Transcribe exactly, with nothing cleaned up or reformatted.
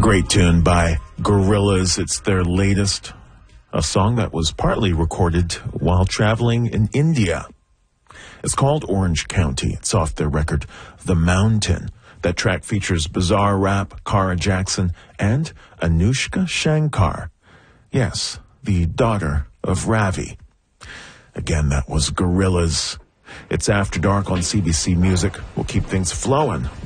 Great tune by Gorillaz. It's their latest, a song that was partly recorded while traveling in India. It's called Orange County. It's off their record, The Mountain. That track features Bizarre Rap, Kara Jackson, and Anushka Shankar. Yes, the daughter of Ravi. Again, that was Gorillaz. It's After Dark on C B C Music. We'll keep things flowing.